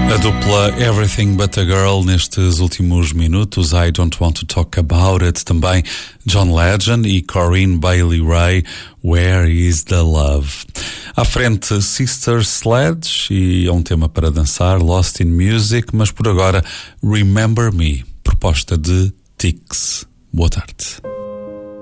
A dupla Everything But a Girl nestes últimos minutos, I Don't Want to Talk About It, também John Legend e Corinne Bailey Rae, Where Is the Love? À frente, Sister Sledge e um tema para dançar, Lost in Music, mas por agora Remember Me, proposta de Tix. Boa tarde.